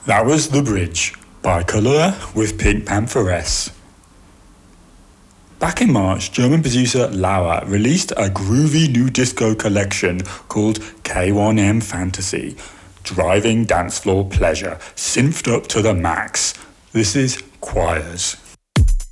That was The Bridge by Colour with Pink Pantheress. Back in March, German producer Lauer released a groovy new disco collection called K1M Fantasy. Driving dance floor pleasure, synthed up to the max. This is Choirs.